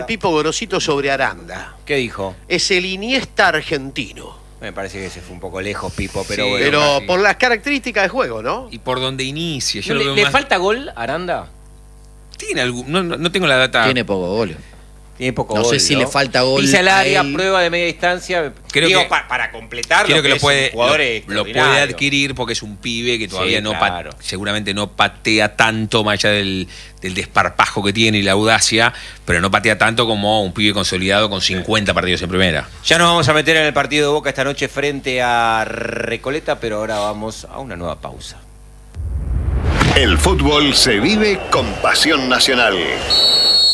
Pipo Gorosito sobre Aranda. ¿Qué dijo? Es el Iniesta argentino. Me parece que se fue un poco lejos, Pipo, pero Sí, bueno. Pero casi. por las características de juego, ¿no? Y por donde inicia. Yo ¿No lo le, veo le más. falta gol a Aranda? Tiene algún. No tengo la data. Tiene poco gol. Tiene poco No gol, sé si le falta gol Pisa el a área, él. prueba de media distancia. Creo Digo, que- para completarlo. Creo que lo es un puede, jugador lo puede extraordinario. adquirir porque es un pibe que todavía Sí, no claro. seguramente no patea tanto, más allá del desparpajo que tiene y la audacia, pero no patea tanto como un pibe consolidado con 50 partidos en primera. Ya nos vamos a meter en el partido de Boca esta noche frente a Recoleta, pero ahora vamos a una nueva pausa. El fútbol se vive con pasión nacional.